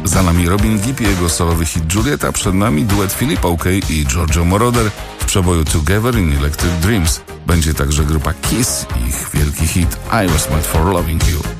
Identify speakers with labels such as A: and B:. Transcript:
A: Za nami Robin Gibb i jego solowy hit Julieta, przed nami duet Philippa Okey i Giorgio Moroder w przeboju Together in Electric Dreams. Będzie także grupa Kiss i ich wielki hit I Was Made For Loving You.